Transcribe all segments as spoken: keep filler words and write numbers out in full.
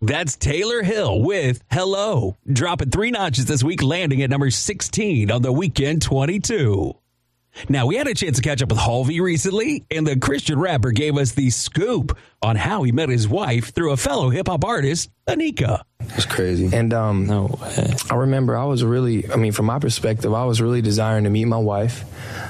That's Taylor Hill with Hello. Dropping three notches this week, landing at number sixteen on the Weekend twenty-two. Now, we had a chance to catch up with Halvey recently, and the Christian rapper gave us the scoop on how he met his wife through a fellow hip-hop artist, Anika. It's crazy. And um, no way. I remember I was really, I mean, from my perspective, I was really desiring to meet my wife.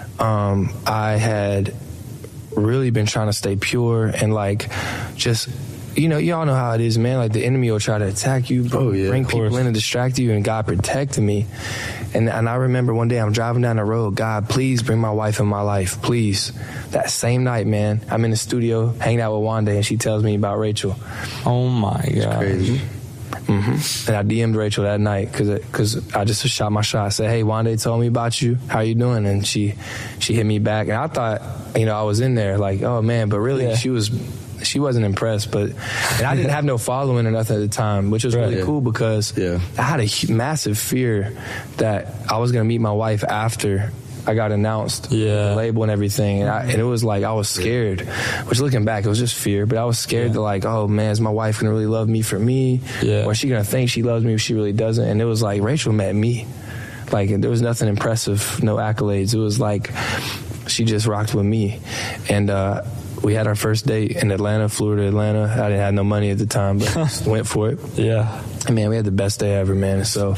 Um, I had really been trying to stay pure and, like, just... You know, y'all know how it is, man. Like, the enemy will try to attack you, oh, yeah, bring people in and distract you, and God protected me. And and I remember one day I'm driving down the road, God, please bring my wife in my life, please. That same night, man, I'm in the studio hanging out with Wanda, and she tells me about Rachel. Oh, my God. Crazy. Mm-hmm. And I D M'd Rachel that night because because I just shot my shot. I said, hey, Wanda told me about you. How you doing? And she she hit me back. And I thought, you know, I was in there like, oh, man. But really, yeah. she was... She wasn't impressed, but and I didn't have no following or nothing at the time, which was right, really yeah. cool because yeah. I had a massive fear that I was going to meet my wife after I got announced, yeah. the label and everything. And, I, and it was like I was scared, which looking back, it was just fear. But I was scared yeah. to like, oh, man, is my wife going to really love me for me? Yeah. Or is she going to think she loves me if she really doesn't? And it was like Rachel met me. Like, there was nothing impressive, no accolades. It was like she just rocked with me. And, uh, we had our first date in Atlanta, flew to Atlanta. I didn't have no money at the time, but went for it. Yeah. And man, we had the best day ever, man. So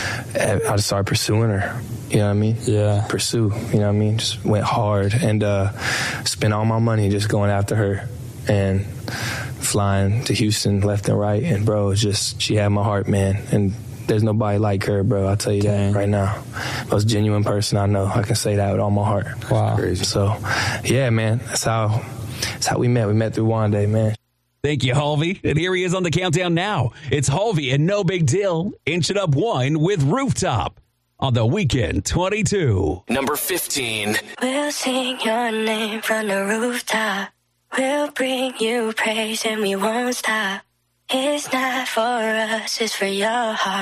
I just started pursuing her. You know what I mean? Yeah. Pursue, you know what I mean? Just went hard and uh, spent all my money just going after her and flying to Houston left and right. And, bro, it's just, she had my heart, man. And there's nobody like her, bro. I'll tell you Dang. that right now. Most genuine person I know. I can say that with all my heart. Wow. Crazy. So, yeah, man, that's how... That's how we met. We met through Wanda, man. Thank you, Halvey. And here he is on the countdown now. It's Halvey and No Big Deal, inching up one with Rooftop on the Weekend twenty-two. Number fifteen. We'll sing your name from the rooftop. We'll bring you praise and we won't stop. It's not for us, it's for your heart.